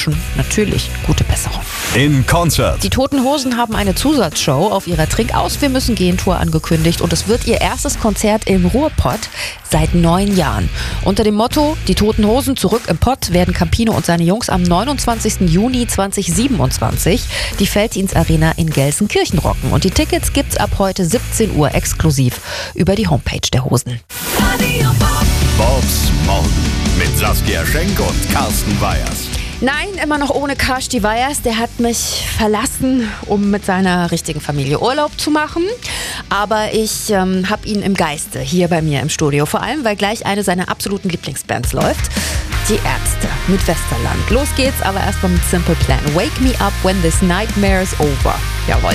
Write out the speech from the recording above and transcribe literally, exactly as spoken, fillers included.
wünschen natürlich gute Besserung. In Concert. Die Toten Hosen haben eine Zusatzshow auf ihrer Trink-aus-Wir-müssen-gehen-Tour angekündigt und es wird ihr erstes Konzert im Ruhrpott seit neun Jahren. Unter dem Motto Die Toten Hosen zurück im Pott werden Campino und seine Jungs am neunundzwanzigsten Juni zweitausendsiebenundzwanzig die Felddienst-Arena in Gelsenkirchen rocken. Und die Tickets gibt's ab heute siebzehn Uhr exklusiv über die Homepage der Hosen. Bobs Morgen mit Saskia Schenk und Carsten Weihers. Nein, immer noch ohne Kasti Weihers. Der hat mich verlassen, um mit seiner richtigen Familie Urlaub zu machen. Aber ich ähm, habe ihn im Geiste hier bei mir im Studio. Vor allem, weil gleich eine seiner absoluten Lieblingsbands läuft. Die Ärzte mit Westerland. Los geht's, aber erstmal mit Simple Plan. Wake me up when this nightmare is over. Jawohl.